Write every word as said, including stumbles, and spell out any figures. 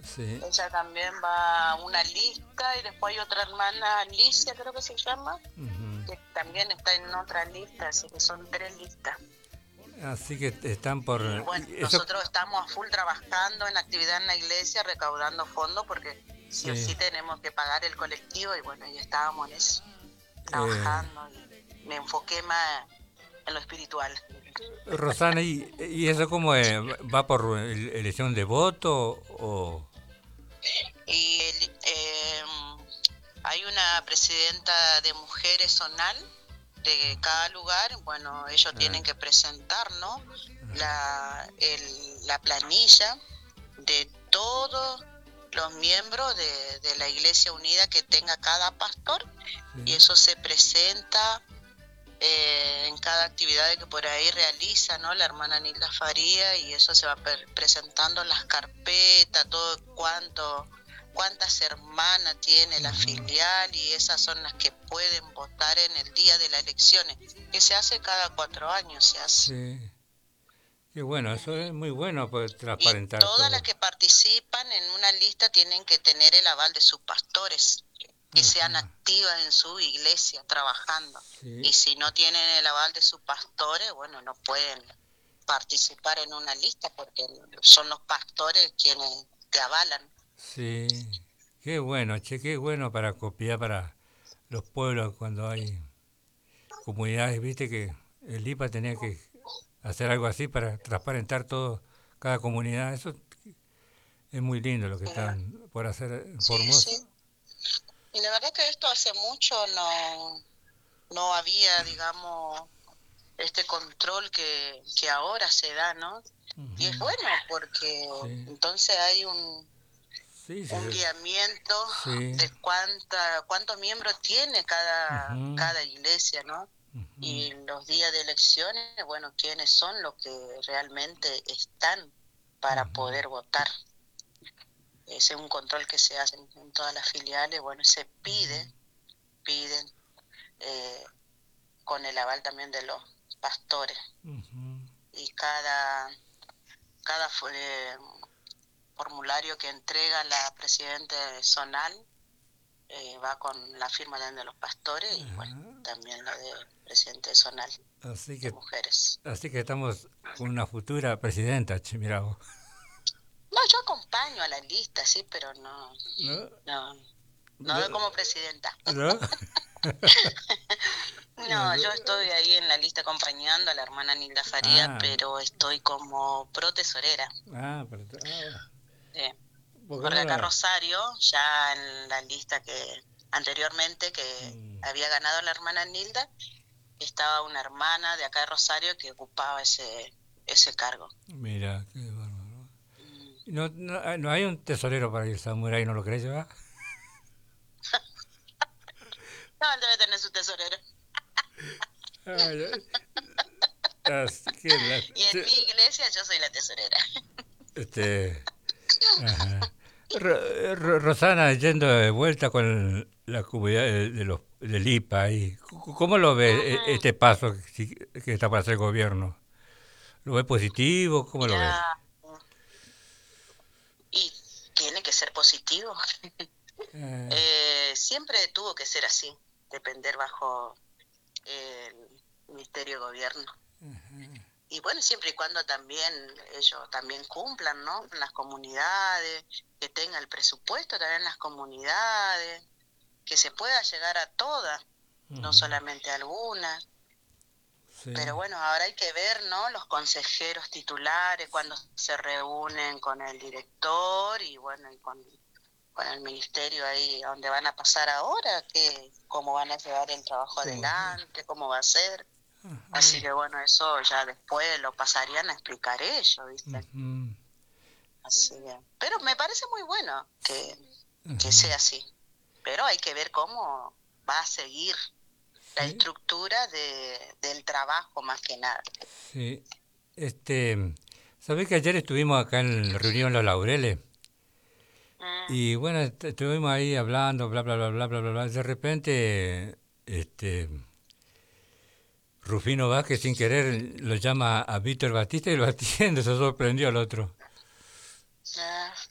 Sí. Ella también va a una lista y después hay otra hermana, Alicia creo que se llama, Ujú. que también está en otra lista, así que son tres listas. Así que están por... Y bueno, y eso, nosotros estamos a full trabajando en actividad en la iglesia, recaudando fondos porque sí o sí. sí tenemos que pagar el colectivo y bueno, y estábamos en eso, Eh, trabajando y me enfoqué más en lo espiritual. Rosana, ¿y, y eso cómo es? ¿Va por el- elección de voto o...? Y el, eh, hay una presidenta de mujeres zonal de cada lugar, bueno, ellos Ah, tienen que presentar, ¿no? La, el, la planilla de todos los miembros de, de la Iglesia Unida que tenga cada pastor y sí. eso se presenta eh, en cada actividad que por ahí realiza, ¿no? La hermana Nilda Faría y eso se va per- presentando en las carpetas, todo cuánto, cuántas hermanas tiene la Ajá. filial y esas son las que pueden votar en el día de las elecciones, que se hace cada cuatro años, se hace. Sí. Qué bueno, eso es muy bueno poder Y transparentar todas las todo. que participan en una lista tienen que tener el aval de sus pastores, que sean Ajá. activas en su iglesia trabajando. Sí. Y si no tienen el aval de sus pastores, bueno, no pueden participar en una lista porque son los pastores quienes te avalan. Sí. Qué bueno, che, qué bueno para copiar para los pueblos cuando hay comunidades, viste que el I P A tenía que hacer algo así para transparentar todo, cada comunidad. Eso es muy lindo lo que Eh, están por hacer en sí, sí. Formosa. Y la verdad que esto hace mucho no, no había, digamos, este control que, que ahora se da, ¿no? Y es Ujú. bueno porque Sí, entonces hay un, sí, sí, un sí. guiamiento Sí. de cuánta, cuántos miembros tiene cada, Ujú, cada iglesia, ¿no? ujú, Y los días de elecciones, bueno, quiénes son los que realmente están para ujú, poder votar. Ese es un control que se hace en, en todas las filiales, bueno, se pide, piden eh, con el aval también de los pastores. ujú. Y cada, cada eh, formulario que entrega la presidenta zonal eh, va con la firma también de los pastores y bueno, Ajá. también la de presidente zonal Así de que, mujeres. así que estamos con una futura presidenta, che, mirá vos. No, yo acompaño a la lista, sí, pero no, ¿No? no, ¿No? no como presidenta. ¿No? No, yo estoy ahí en la lista acompañando a la hermana Nilda Faría, Ah, pero estoy como protesorera. ah, pero, ah, Eh, ¿por qué porque no acá la...? Rosario, ya en la lista que anteriormente que Mm, había ganado la hermana Nilda, estaba una hermana de acá de Rosario que ocupaba ese, ese cargo. mira, qué bárbaro. Mm. No, no, ah, no hay un tesorero para ir Samurai, ¿no lo querés llevar? No, él debe tener su tesorero. Ay, así que la, Y en mi iglesia yo soy la tesorera. este, ajá. Ro- Ro- Rosana, yendo de vuelta con la comunidad de, de los, del I P A, ahí, ¿cómo lo ve e- Ujú. este paso que, si- que está para hacer el gobierno? ¿Lo ve positivo? ¿Cómo lo ve? Mira, y tiene que ser positivo. Eh, Eh, siempre tuvo que ser así, depender bajo el Ministerio de Gobierno. Y bueno, siempre y cuando también ellos también cumplan, ¿no? En las comunidades, que tenga el presupuesto también en las comunidades, que se pueda llegar a todas, no ujú, solamente a algunas. sí, Pero bueno, ahora hay que ver, ¿no? Los consejeros titulares cuando se reúnen con el director y bueno, y con, con el ministerio ahí donde van a pasar ahora, que cómo van a llevar el trabajo ¿cómo? adelante, cómo va a ser. Así Ajá, que bueno, eso ya después lo pasarían a explicar ellos, ¿viste? ujú, Así que, pero me parece muy bueno que, que ajá, sea así. Pero hay que ver cómo va a seguir la sí, estructura de, del trabajo más que nada. sí. Este, ¿sabés que ayer estuvimos acá en la reunión Los Laureles? Mm, Y bueno, est- estuvimos ahí hablando, bla, bla, bla, bla, bla, bla, bla. De repente, este, Rufino Vázquez sin querer lo llama a Víctor Batista y lo atiende, se sorprendió al otro.